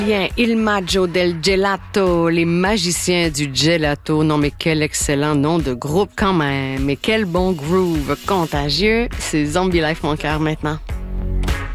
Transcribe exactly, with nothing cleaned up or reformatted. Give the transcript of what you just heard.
Bien, Il Maggio del Gelato, les magiciens du gelato. Non, mais quel excellent nom de groupe quand même. Mais quel bon groove contagieux. C'est Zombie Life, mon cœur, maintenant.